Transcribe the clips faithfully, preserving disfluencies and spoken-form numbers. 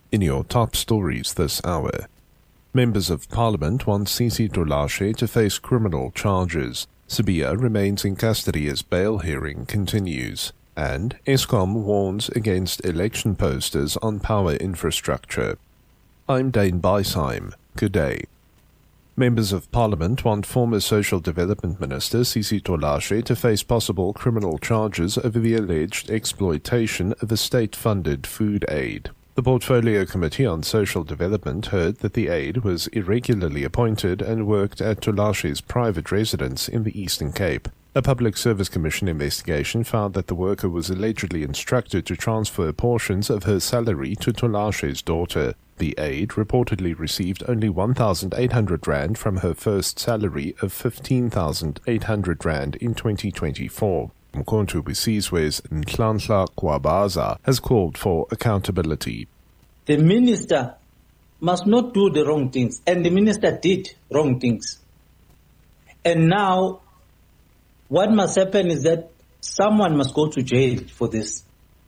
In your top stories this hour, members of parliament want Sisi Tolashe to face criminal charges. Sibiya remains in custody as bail hearing continues. And Eskom warns against election posters on power infrastructure. I'm Dane Beisheim. Good day. Members of Parliament want former Social Development Minister Sisi Tolashe to face possible criminal charges over the alleged exploitation of a state-funded food aid. The Portfolio Committee on Social Development heard that the aide was irregularly appointed and worked at Tolashe's private residence in the Eastern Cape. A Public Service Commission investigation found that the worker was allegedly instructed to transfer portions of her salary to Tolashe's daughter. The aide reportedly received only one thousand eight hundred rand from her first salary of fifteen thousand eight hundred rand in twenty twenty-four. Mkhonto Bisizwe's Nhlanhla Kwabaza has called for accountability. The minister must not do the wrong things, and the minister did wrong things. And now, what must happen is that someone must go to jail for this.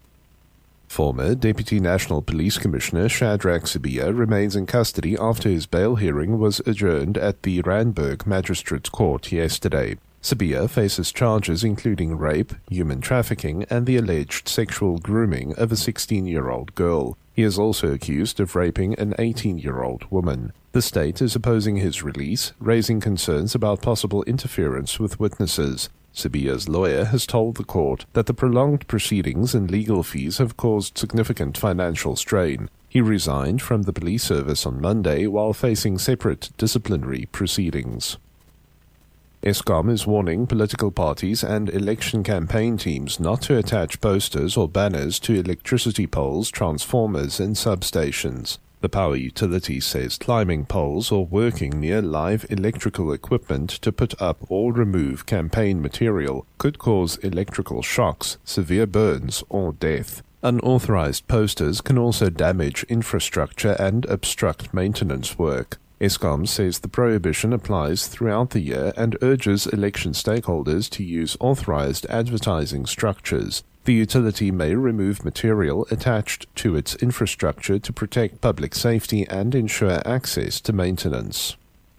Former Deputy National Police Commissioner Shadrack Sibiya remains in custody after his bail hearing was adjourned at the Randburg Magistrates Court yesterday. Sibiya faces charges including rape, human trafficking, and the alleged sexual grooming of a sixteen-year-old girl. He is also accused of raping an eighteen-year-old woman. The state is opposing his release, raising concerns about possible interference with witnesses. Sibiya's lawyer has told the court that the prolonged proceedings and legal fees have caused significant financial strain. He resigned from the police service on Monday while facing separate disciplinary proceedings. Eskom is warning political parties and election campaign teams not to attach posters or banners to electricity poles, transformers, and substations. The power utility says climbing poles or working near live electrical equipment to put up or remove campaign material could cause electrical shocks, severe burns, or death. Unauthorized posters can also damage infrastructure and obstruct maintenance work. Eskom says the prohibition applies throughout the year and urges election stakeholders to use authorized advertising structures. The utility may remove material attached to its infrastructure to protect public safety and ensure access to maintenance.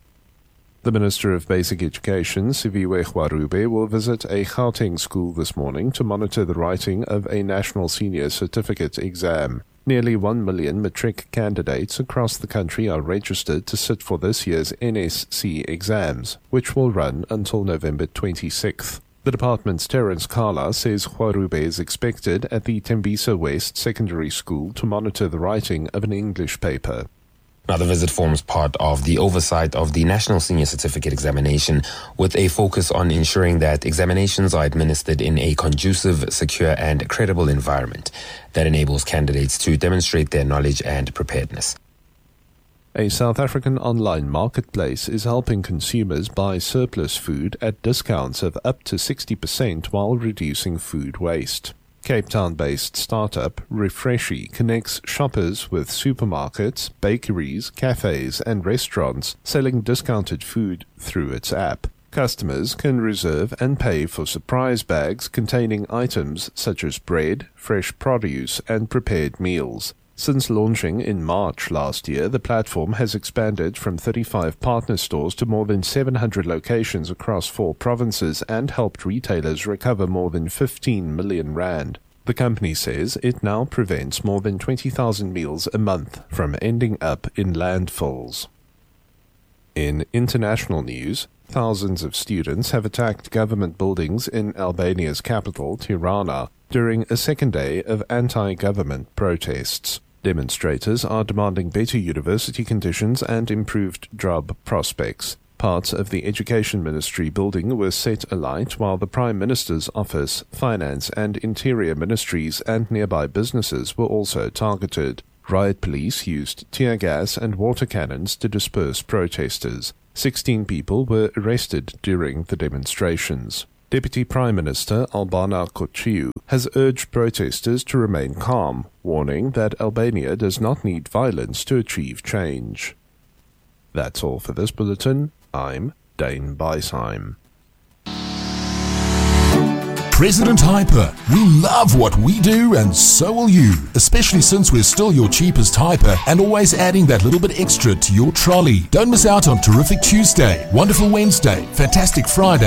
The Minister of Basic Education, Siviwe Gwarube, will visit a Gauteng school this morning to monitor the writing of a National Senior Certificate exam. Nearly one million matric candidates across the country are registered to sit for this year's N S C exams, which will run until November twenty-sixth. The department's Terence Kala says Gwarube is expected at the Tembisa West Secondary School to monitor the writing of an English paper. Now, the visit forms part of the oversight of the National Senior Certificate examination, with a focus on ensuring that examinations are administered in a conducive, secure, and credible environment that enables candidates to demonstrate their knowledge and preparedness. A South African online marketplace is helping consumers buy surplus food at discounts of up to sixty percent while reducing food waste. Cape Town-based startup Refreshy connects shoppers with supermarkets, bakeries, cafes, and restaurants selling discounted food through its app. Customers can reserve and pay for surprise bags containing items such as bread, fresh produce, and prepared meals. Since launching in March last year, the platform has expanded from thirty-five partner stores to more than seven hundred locations across four provinces and helped retailers recover more than fifteen million rand. The company says it now prevents more than twenty thousand meals a month from ending up in landfills. In international news, thousands of students have attacked government buildings in Albania's capital, Tirana, during a second day of anti-government protests. Demonstrators are demanding better university conditions and improved job prospects. Parts of the Education Ministry building were set alight while the Prime Minister's office, finance and interior ministries and nearby businesses were also targeted. Riot police used tear gas and water cannons to disperse protesters. Sixteen people were arrested during the demonstrations. Deputy Prime Minister Albana Kociu has urged protesters to remain calm, warning that Albania does not need violence to achieve change. That's all for this bulletin. I'm Dane Beisheim. President Hyper, we love what we do and so will you, especially since we're still your cheapest hyper and always adding that little bit extra to your trolley. Don't miss out on Terrific Tuesday, Wonderful Wednesday, Fantastic Friday